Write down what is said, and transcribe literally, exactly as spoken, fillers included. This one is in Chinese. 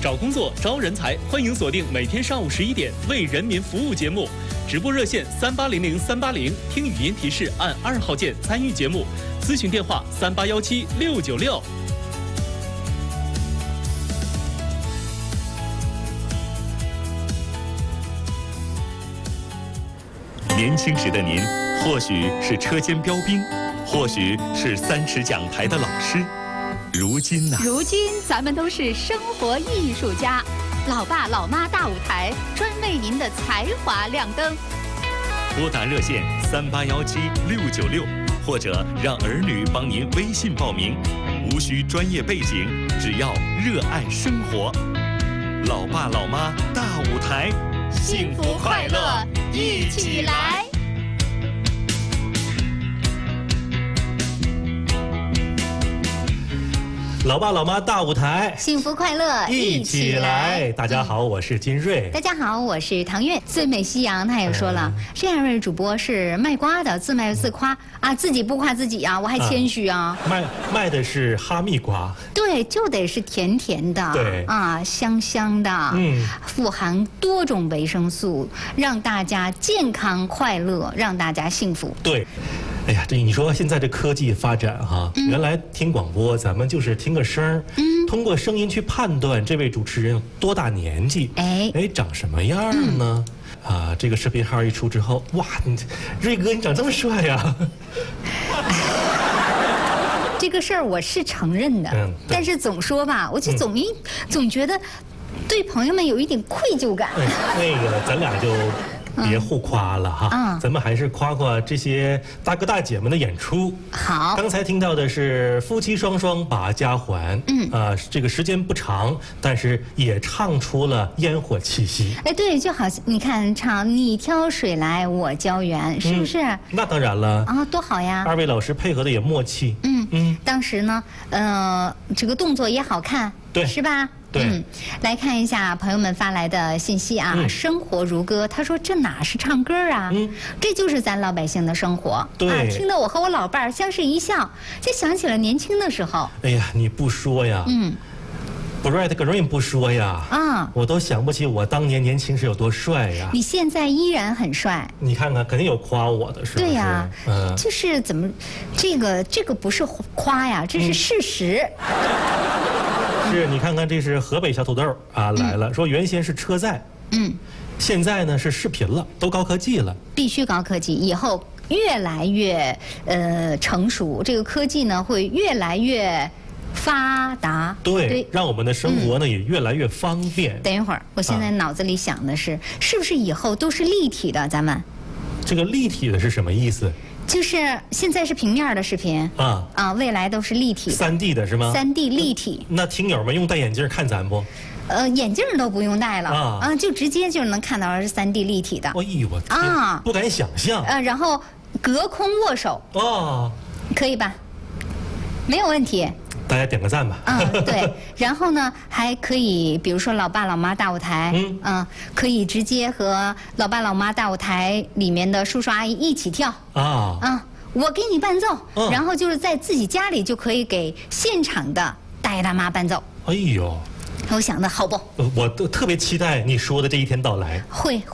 找工作、招人才，欢迎锁定每天上午十一点为人民服务节目。直播热线三八零零三八零，听语音提示按二号键参与节目。咨询电话三八幺七六九六。年轻时的您，或许是车间标兵，或许是三尺讲台的老师。如今呢、啊？ 如今咱们都是生活艺术家，老爸老妈大舞台专为您的才华亮灯。 拨打热线三八幺七六九六，或者让儿女帮您微信报名，无需专业背景，只要热爱生活。老爸老妈大舞台， 幸福快乐一起来。 老爸老妈大舞台， 幸福快乐一起来。大家好，我是金瑞。 大家好，我是唐月。最美夕阳他也说了，这样位主播是卖瓜的，自卖自夸啊，自己不夸自己啊，我还谦虚啊。 卖卖的是哈密瓜， 对，就得是甜甜的， 对啊，香香的，嗯，富含多种维生素，让大家健康快乐，让大家幸福。 对。哎呀，这你说现在这科技发展哈，嗯、原来听广播咱们就是听个声儿，嗯，通过声音去判断这位主持人多大年纪，哎哎长什么样呢？嗯、啊，这个视频号一出之后，哇，你瑞哥你长这么帅呀！ 这个事儿我是承认的，嗯、但是总说吧，我就总一、嗯、总觉得对朋友们有一点愧疚感。 哎、那个咱俩就。别互夸了哈，嗯、咱们还是夸夸这些大哥大姐们的演出。 好， 刚才听到的是夫妻双双把家还，嗯啊、呃，这个时间不长，但是也唱出了烟火气息。 哎，对，就好像你看唱你挑水来我浇园，是不是？嗯、 那当然了啊，多好呀！ 二位老师配合的也默契。嗯嗯，当时呢，呃，这个动作也好看， 对， 是吧？ 对， 嗯，来看一下朋友们发来的信息啊。嗯、生活如歌，他说这哪是唱歌啊？嗯，这就是咱老百姓的生活。 对， 啊，听得我和我老伴儿相视一笑，就想起了年轻的时候。 哎呀，你不说呀，嗯，不right 个人不说呀，啊，我都想不起我当年年轻时有多帅呀。 你现在依然很帅。 你看看，肯定有夸我的，是不是？ 对呀，嗯，就是怎么，这个这个不是夸呀，这是事实。嗯是你看看，这是河北小土豆啊来了，嗯、说原先是车载，嗯，现在呢是视频了，都高科技了， 必须高科技，以后越来越呃成熟，这个科技呢会越来越发达， 对，对让我们的生活呢、嗯、也越来越方便。 等一会儿，我现在脑子里想的是，啊、是不是以后都是立体的？咱们这个立体的是什么意思？ 就是现在是平面的视频啊啊，未来都是立体的， 三 D 的是吗？ 三 D 立体。 那听友们用戴眼镜看咱不？ 呃，眼镜都不用戴了啊，啊，就直接就能看到是三 D 立体的。 哎呦我天啊，不敢想象。 呃，然后隔空握手哦，可以吧？没有问题。 大家点个赞吧。 嗯，对。然后呢，还可以，比如说老爸老妈大舞台，嗯嗯，可以直接和老爸老妈大舞台里面的叔叔阿姨一起跳啊啊！我给你伴奏，嗯、然后就是在自己家里就可以给现场的大爷大妈伴奏。 哎呦， 我想的好不？ 我都特别期待你说的这一天到来。 会会。